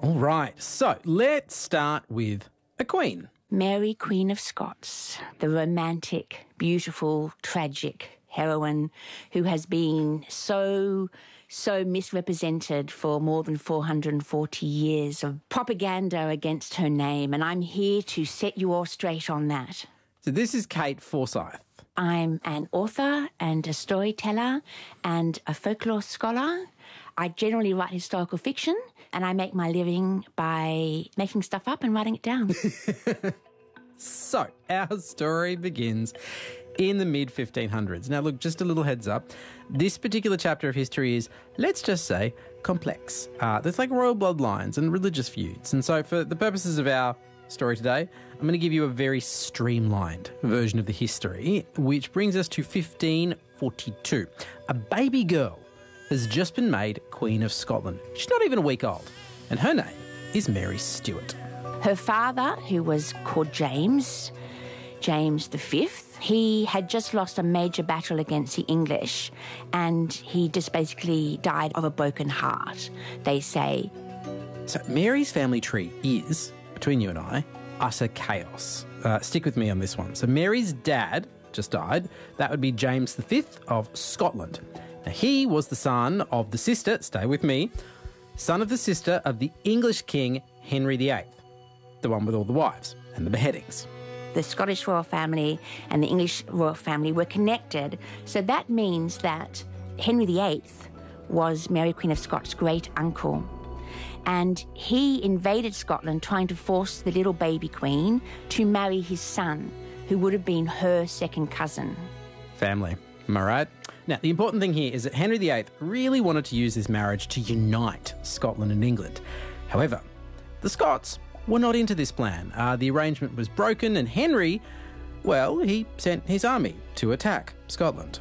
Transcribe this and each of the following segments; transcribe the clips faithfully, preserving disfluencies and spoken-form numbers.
All right, so let's start with a queen. Mary, Queen of Scots, the romantic, beautiful, tragic heroine who has been so, so misrepresented for more than four hundred forty years of propaganda against her name, and I'm here to set you all straight on that. So this is Kate Forsyth. I'm an author and a storyteller and a folklore scholar. I generally write historical fiction, and I make my living by making stuff up and writing it down. So, our story begins in the mid fifteen hundreds. Now, look, just a little heads up. This particular chapter of history is, let's just say, complex. Uh, there's like royal bloodlines and religious feuds. And so, for the purposes of our story today, I'm going to give you a very streamlined version of the history, which brings us to fifteen forty-two. A baby girl has just been made Queen of Scotland. She's not even a week old, and her name is Mary Stuart. Her father, who was called James, James the Fifth, he had just lost a major battle against the English, and he just basically died of a broken heart, they say. So Mary's family tree is, between you and I, utter chaos. Uh, stick with me on this one. So Mary's dad just died. That would be James the Fifth of Scotland. Now, he was the son of the sister, stay with me, son of the sister of the English king Henry the Eighth, the one with all the wives and the beheadings. The Scottish royal family and the English royal family were connected, so that means that Henry the Eighth was Mary Queen of Scots' great uncle. And he invaded Scotland trying to force the little baby queen to marry his son, who would have been her second cousin. Family, am I right? Now, the important thing here is that Henry the Eighth really wanted to use this marriage to unite Scotland and England. However, the Scots were not into this plan. Uh, the arrangement was broken, and Henry, well, he sent his army to attack Scotland.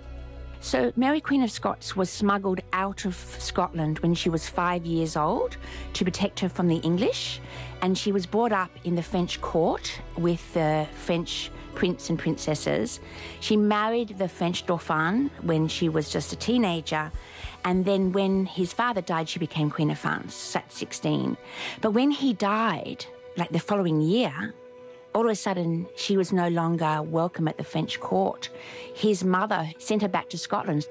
So Mary Queen of Scots was smuggled out of Scotland when she was five years old to protect her from the English, and she was brought up in the French court with the French prince and princesses. She married the French Dauphin when she was just a teenager, and then when his father died, she became Queen of France at sixteen. But when he died, like the following year, all of a sudden, she was no longer welcome at the French court. His mother sent her back to Scotland.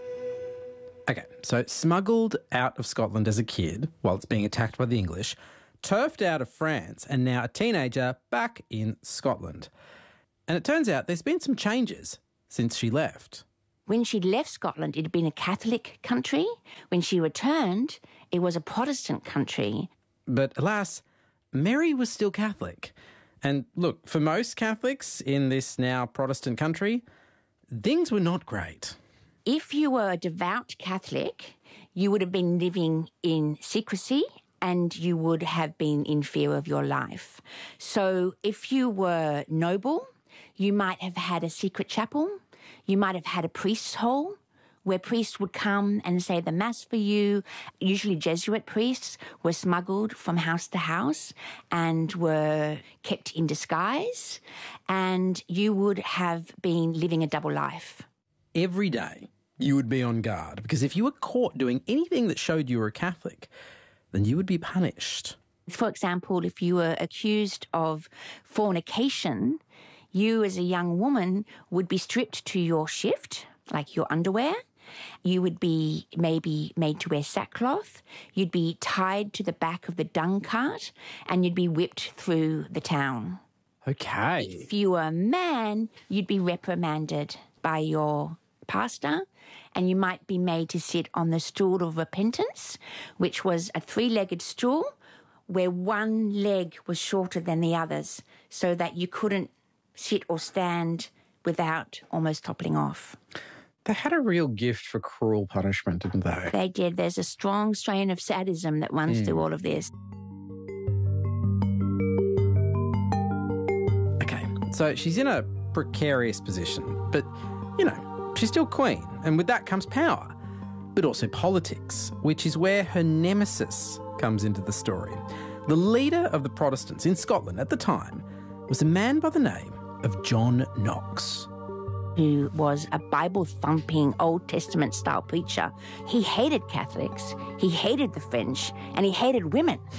Okay, so smuggled out of Scotland as a kid while it's being attacked by the English, turfed out of France, and now a teenager back in Scotland. And it turns out there's been some changes since she left. When she left Scotland, it had been a Catholic country. When she returned, it was a Protestant country. But alas, Mary was still Catholic. And look, for most Catholics in this now Protestant country, things were not great. If you were a devout Catholic, you would have been living in secrecy and you would have been in fear of your life. So if you were noble, you might have had a secret chapel. You might have had a priest's hole where priests would come and say the Mass for you. Usually Jesuit priests were smuggled from house to house and were kept in disguise, and you would have been living a double life. Every day you would be on guard, because if you were caught doing anything that showed you were a Catholic, then you would be punished. For example, if you were accused of fornication, you as a young woman would be stripped to your shift, like your underwear. You would be maybe made to wear sackcloth. You'd be tied to the back of the dung cart and you'd be whipped through the town. Okay. If you were a man, you'd be reprimanded by your pastor and you might be made to sit on the stool of repentance, which was a three-legged stool where one leg was shorter than the others so that you couldn't sit or stand without almost toppling off. They had a real gift for cruel punishment, didn't they? They did. There's a strong strain of sadism that runs mm. through all of this. Okay, so she's in a precarious position, but, you know, she's still queen, and with that comes power, but also politics, which is where her nemesis comes into the story. The leader of the Protestants in Scotland at the time was a man by the name of John Knox, who was a Bible-thumping, Old Testament-style preacher. He hated Catholics, he hated the French, and he hated women.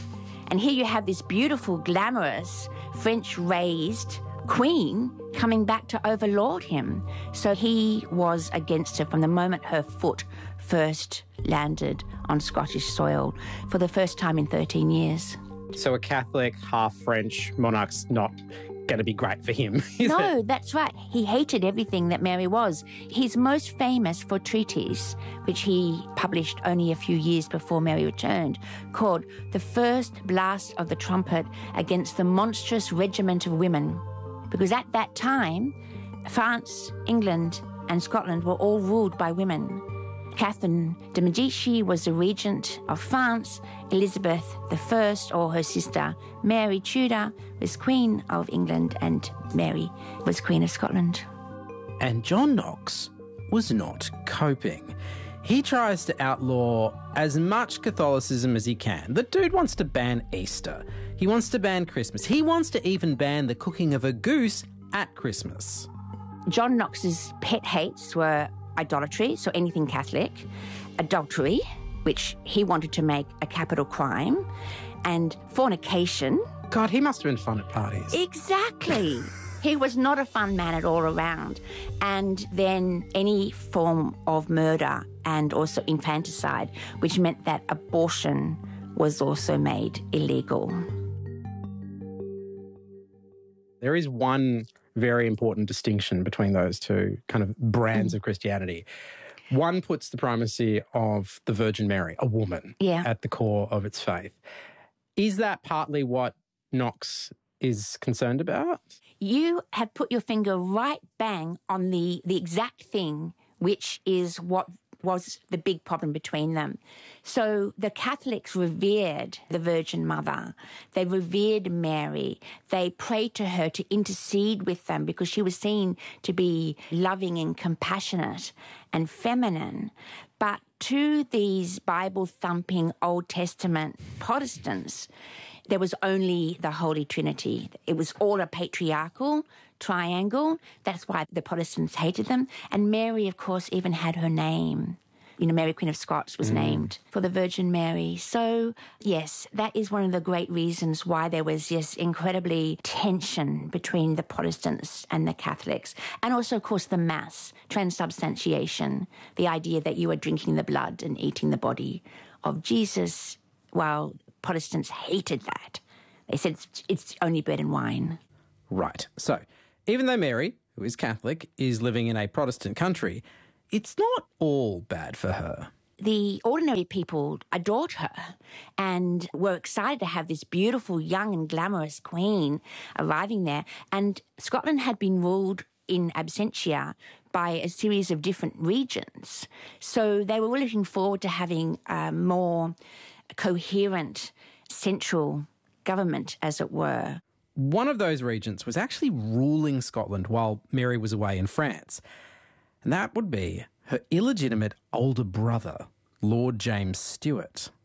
And here you have this beautiful, glamorous, French-raised queen coming back to overlord him. So he was against her from the moment her foot first landed on Scottish soil for the first time in thirteen years. So a Catholic, half French monarch's not going to be great for him, is No, it? that's right. He hated everything that Mary was. He's most famous for a treatise, which he published only a few years before Mary returned, called The First Blast of the Trumpet Against the Monstrous Regiment of Women. Because at that time, France, England, and Scotland were all ruled by women. Catherine de' Medici was the regent of France. Elizabeth the First, or her sister Mary Tudor, was Queen of England, and Mary was Queen of Scotland. And John Knox was not coping. He tries to outlaw as much Catholicism as he can. The dude wants to ban Easter. He wants to ban Christmas. He wants to even ban the cooking of a goose at Christmas. John Knox's pet hates were idolatry, so anything Catholic, adultery, which he wanted to make a capital crime, and fornication. God, he must have been fun at parties. Exactly. He was not a fun man at all around. And then any form of murder and also infanticide, which meant that abortion was also made illegal. There is one very important distinction between those two kind of brands mm. of Christianity. One puts the primacy of the Virgin Mary, a woman, yeah. at the core of its faith. Is that partly what Knox is concerned about? You have put your finger right bang on the, the exact thing, which is what was the big problem between them. So the Catholics revered the Virgin Mother. They revered Mary. They prayed to her to intercede with them because she was seen to be loving and compassionate and feminine. But to these Bible-thumping Old Testament Protestants, there was only the Holy Trinity. It was all a patriarchal triangle. That's why the Protestants hated them. And Mary, of course, even had her name. You know, Mary, Queen of Scots was mm. named for the Virgin Mary. So, yes, that is one of the great reasons why there was this incredibly tension between the Protestants and the Catholics. And also, of course, the Mass, transubstantiation, the idea that you are drinking the blood and eating the body of Jesus, while Protestants hated that. They said it's, it's only bread and wine. Right. So, even though Mary, who is Catholic, is living in a Protestant country, it's not all bad for her. The ordinary people adored her and were excited to have this beautiful, young and glamorous queen arriving there. And Scotland had been ruled in absentia by a series of different regions. So they were looking forward to having a more coherent central government, as it were. One of those regents was actually ruling Scotland while Mary was away in France. And that would be her illegitimate older brother, Lord James Stuart.